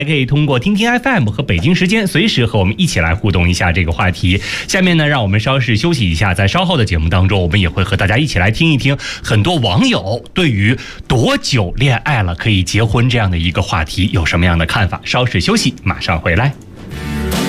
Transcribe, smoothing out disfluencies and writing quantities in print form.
可以通过听听 FM 和北京时间随时和我们一起来互动一下这个话题。下面呢，让我们稍事休息一下，在稍后的节目当中，我们也会和大家一起来听一听很多网友对于多久恋爱了可以结婚这样的一个话题有什么样的看法。稍事休息，马上回来。